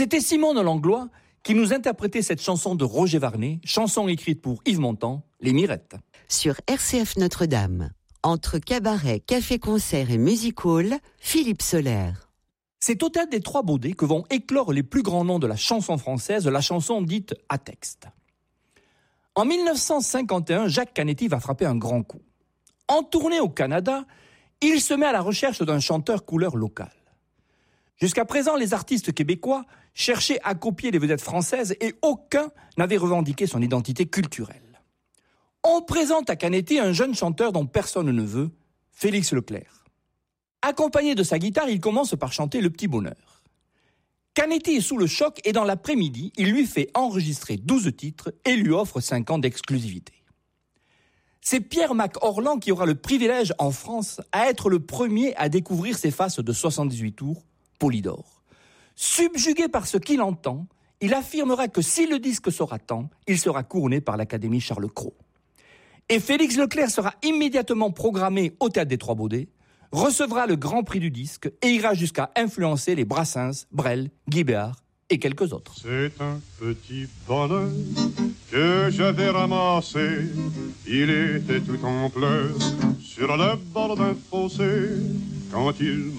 C'était Simone Langlois qui nous interprétait cette chanson de Roger Varnet, chanson écrite pour Yves Montand, Les Mirettes. Sur RCF Notre-Dame, entre cabaret, café-concert et music-hall, Philippe Soler. C'est au Théâtre des Trois Baudets que vont éclore les plus grands noms de la chanson française, la chanson dite à texte. En 1951, Jacques Canetti va frapper un grand coup. En tournée au Canada, il se met à la recherche d'un chanteur couleur locale. Jusqu'à présent, les artistes québécois cherchaient à copier les vedettes françaises et aucun n'avait revendiqué son identité culturelle. On présente à Canetti un jeune chanteur dont personne ne veut, Félix Leclerc. Accompagné de sa guitare, il commence par chanter Le Petit Bonheur. Canetti est sous le choc et dans l'après-midi, il lui fait enregistrer 12 titres et lui offre 5 ans d'exclusivité. C'est Pierre MacOrland qui aura le privilège en France à être le premier à découvrir ses faces de 78 tours, Polydor. Subjugué par ce qu'il entend, il affirmera que si le disque sera temps, il sera couronné par l'Académie Charles Cros. Et Félix Leclerc sera immédiatement programmé au Théâtre des Trois Baudets, recevra le Grand Prix du disque et ira jusqu'à influencer les Brassens, Brel, Guy Béard et quelques autres. C'est un petit bonheur que j'avais ramassé. Il était tout en pleurs sur le bord d'un fossé quand il